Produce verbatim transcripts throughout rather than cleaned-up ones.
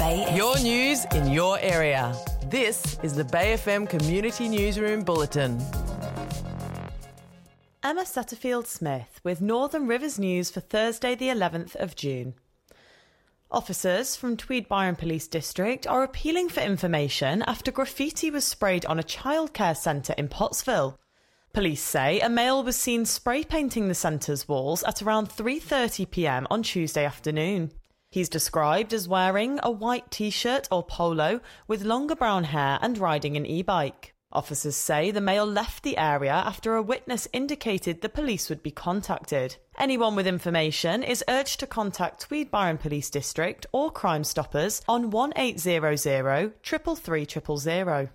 Bay Your news in your area. This is the Bay F M Community Newsroom Bulletin. Emma Setterfield-Smith with Northern Rivers News for Thursday the eleventh of June. Officers from Tweed Byron Police District are appealing for information after graffiti was sprayed on a childcare centre in Pottsville. Police say a male was seen spray painting the centre's walls at around three thirty p m on Tuesday afternoon. He's described as wearing a white t-shirt or polo with longer brown hair and riding an e-bike. Officers say the male left the area after a witness indicated the police would be contacted. Anyone with information is urged to contact Tweed Byron Police District or Crime Stoppers on one eight hundred, three three three zero zero.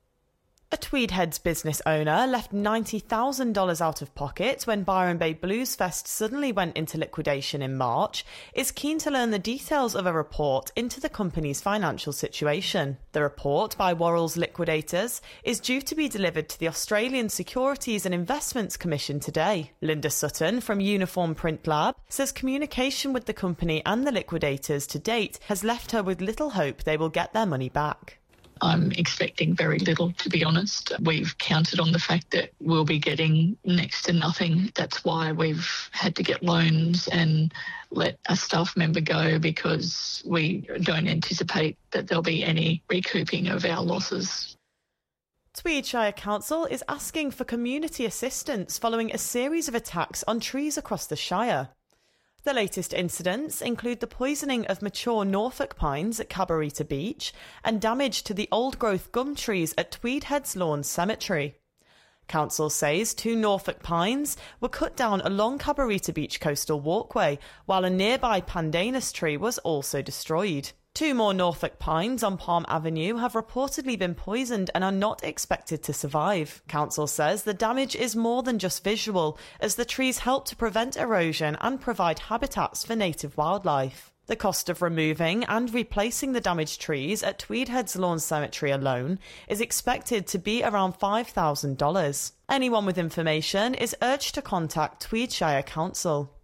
A Tweed Heads business owner left ninety thousand dollars out of pocket when Byron Bay Blues Fest suddenly went into liquidation in March, is keen to learn the details of a report into the company's financial situation. The report by Worrell's liquidators is due to be delivered to the Australian Securities and Investments Commission today. Linda Sutton from Uniform Print Lab says communication with the company and the liquidators to date has left her with little hope they will get their money back. I'm expecting very little, to be honest. We've counted on the fact that we'll be getting next to nothing. That's why we've had to get loans and let a staff member go, because we don't anticipate that there'll be any recouping of our losses. Tweed Shire Council is asking for community assistance following a series of attacks on trees across the Shire. The latest incidents include the poisoning of mature Norfolk pines at Cabarita Beach and damage to the old-growth gum trees at Tweed Heads Lawn Cemetery. Council says two Norfolk pines were cut down along Cabarita Beach coastal walkway, while a nearby pandanus tree was also destroyed. Two more Norfolk pines on Palm Avenue have reportedly been poisoned and are not expected to survive. Council says the damage is more than just visual, as the trees help to prevent erosion and provide habitats for native wildlife. The cost of removing and replacing the damaged trees at Tweed Heads Lawn Cemetery alone is expected to be around five thousand dollars. Anyone with information is urged to contact Tweed Shire Council.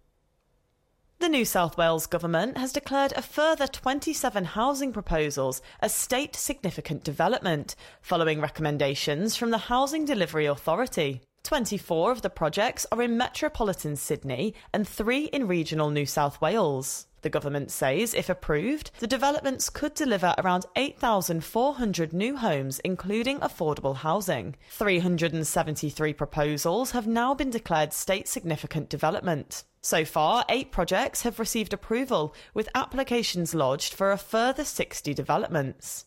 The New South Wales Government has declared a further twenty-seven housing proposals as state significant development, following recommendations from the Housing Delivery Authority. twenty-four of the projects are in metropolitan Sydney and three in regional New South Wales. The government says, if approved, the developments could deliver around eight thousand four hundred new homes, including affordable housing. three hundred seventy-three proposals have now been declared state significant development. So far, eight projects have received approval, with applications lodged for a further sixty developments.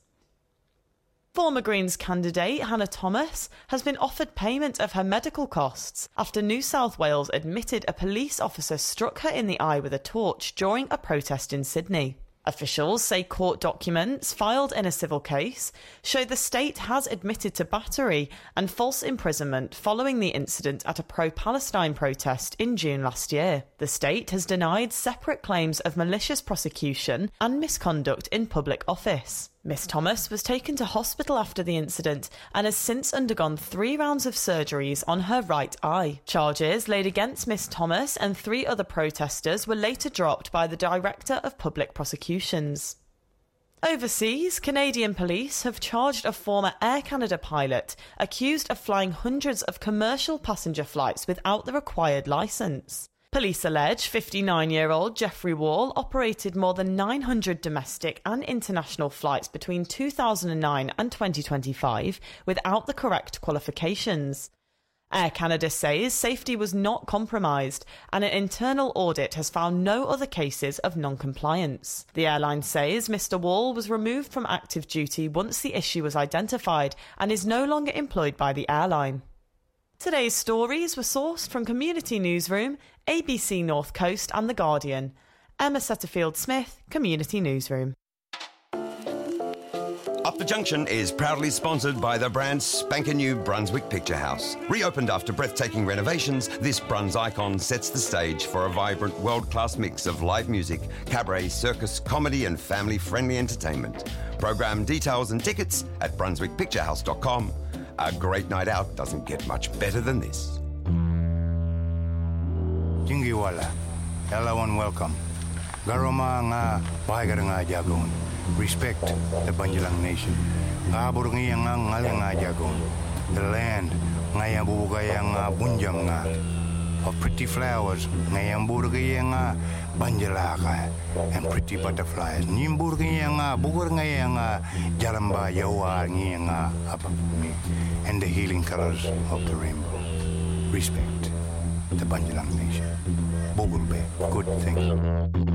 Former Greens candidate Hannah Thomas has been offered payment of her medical costs after New South Wales admitted a police officer struck her in the eye with a torch during a protest in Sydney. Officials say court documents filed in a civil case show the state has admitted to battery and false imprisonment following the incident at a pro-Palestine protest in June last year. The state has denied separate claims of malicious prosecution and misconduct in public office. Miss Thomas was taken to hospital after the incident and has since undergone three rounds of surgeries on her right eye. Charges laid against Miss Thomas and three other protesters were later dropped by the Director of Public Prosecutions. Overseas, Canadian police have charged a former Air Canada pilot accused of flying hundreds of commercial passenger flights without the required licence. Police allege fifty-nine-year-old Jeffrey Wall operated more than nine hundred domestic and international flights between two thousand nine and twenty twenty-five without the correct qualifications. Air Canada says safety was not compromised and an internal audit has found no other cases of non-compliance. The airline says Mister Wall was removed from active duty once the issue was identified and is no longer employed by the airline. Today's stories were sourced from Community Newsroom, A B C North Coast and The Guardian. Emma Setterfield-Smith, Community Newsroom. Up the Junction is proudly sponsored by the brand spanking new Brunswick Picture House. Reopened after breathtaking renovations, this Bruns icon sets the stage for a vibrant world-class mix of live music, cabaret, circus, comedy and family-friendly entertainment. Program details and tickets at brunswick picture house dot com. A great night out doesn't get much better than this. Jingiwala, hello and welcome. Garoma nga, bahay ka nga jagon. Respect the Banjalang nation. Ngabur ngiyang nga ngalang nga jagong. The land ngayang bubugayang nga bunjang nga. Of pretty flowers ngayang burgayang nga banjalaka and pretty butterflies. Nimburgayang nga bugur ngayang nga jaramba yawa ngiyang nga apapumi. And the healing colors of the rainbow. Respect the Banjalang nation. Bogulbe, good thing.